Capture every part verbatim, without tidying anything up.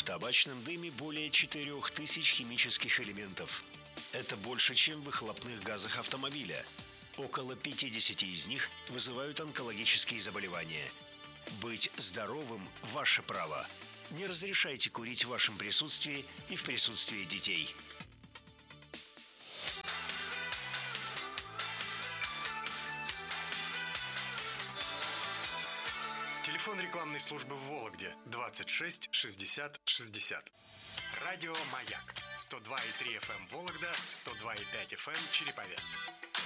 В табачном дыме более четырех тысяч химических элементов. Это больше, чем в выхлопных газах автомобиля. Около пятьдесят из них вызывают онкологические заболевания. Быть здоровым – ваше право. Не разрешайте курить в вашем присутствии и в присутствии детей. Телефон рекламной службы в Вологде двадцать шесть шестьдесят шестьдесят. Радио «Маяк» сто два и три эф эм Вологда, сто два и пять эф эм Череповец.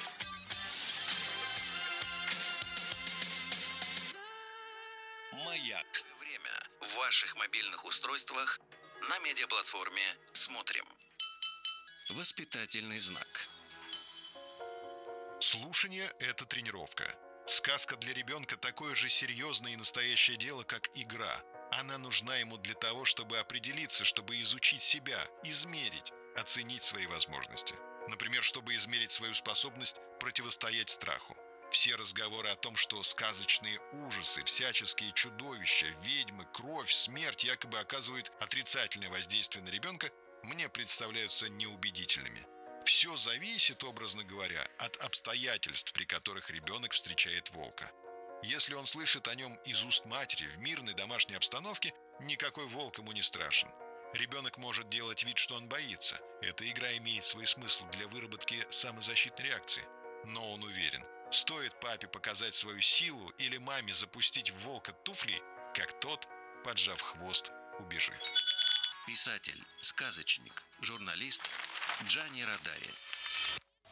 «Маяк». Время в ваших мобильных устройствах на медиаплатформе «Смотрим». Воспитательный знак. Слушание – это тренировка. Сказка для ребенка – такое же серьезное и настоящее дело, как игра. Она нужна ему для того, чтобы определиться, чтобы изучить себя, измерить, оценить свои возможности. Например, чтобы измерить свою способность противостоять страху. Все разговоры о том, что сказочные ужасы, всяческие чудовища, ведьмы, кровь, смерть якобы оказывают отрицательное воздействие на ребенка, мне представляются неубедительными. Все зависит, образно говоря, от обстоятельств, при которых ребенок встречает волка. Если он слышит о нем из уст матери в мирной домашней обстановке, никакой волк ему не страшен. Ребенок может делать вид, что он боится. Эта игра имеет свой смысл для выработки самозащитной реакции. Но он уверен, стоит папе показать свою силу или маме запустить в волка туфли, как тот, поджав хвост, убежит. Писатель, сказочник, журналист Джани Родари.